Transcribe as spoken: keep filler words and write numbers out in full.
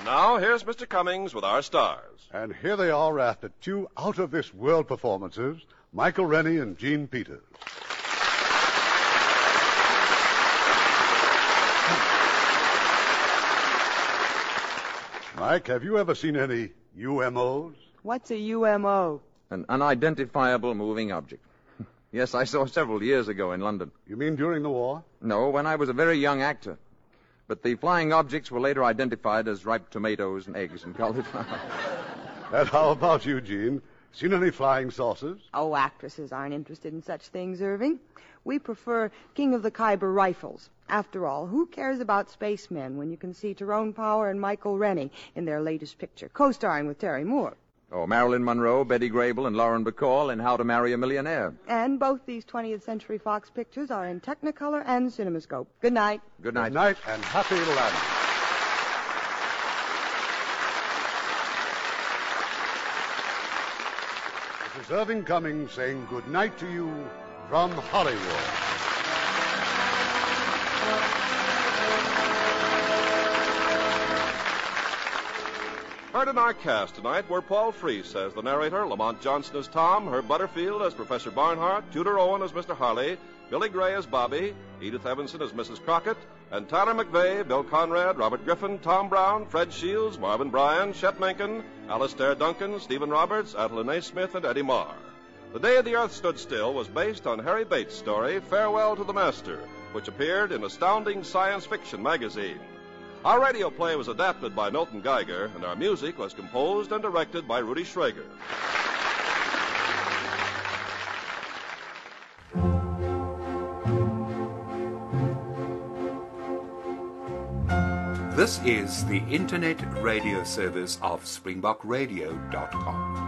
Now, here's Mister Cummings with our stars. And here they are after two out-of-this-world performances, Michael Rennie and Gene Peters. Mike, have you ever seen any U M Os? What's a U M O? An unidentifiable moving object. Yes, I saw several years ago in London. You mean during the war? No, when I was a very young actor. But the flying objects were later identified as ripe tomatoes and eggs and cauliflower. And how about you, Gene? Seen any flying saucers? Oh, actresses aren't interested in such things, Irving. We prefer King of the Khyber rifles. After all, who cares about spacemen when you can see Tyrone Power and Michael Rennie in their latest picture, co-starring with Terry Moore? Oh, Marilyn Monroe, Betty Grable, and Lauren Bacall in How to Marry a Millionaire. And both these twentieth Century Fox pictures are in Technicolor and CinemaScope. Good night. Good night. Good night, and happy landing. This is Irving Cummings saying good night to you from Hollywood. Heard in our cast tonight were Paul Freese as the narrator, Lamont Johnson as Tom, Herb Butterfield as Professor Barnhart, Tudor Owen as Mister Harley, Billy Gray as Bobby, Edith Evanson as Missus Crockett, and Tyler McVeigh, Bill Conrad, Robert Griffin, Tom Brown, Fred Shields, Marvin Bryan, Chet Mencken, Alistair Duncan, Stephen Roberts, Adeline A. Smith, and Eddie Marr. The Day the Earth Stood Still was based on Harry Bates' story, Farewell to the Master, which appeared in Astounding Science Fiction magazine. Our radio play was adapted by Milton Geiger, and our music was composed and directed by Rudy Schrager. This is the Internet radio service of Springbok Radio dot com.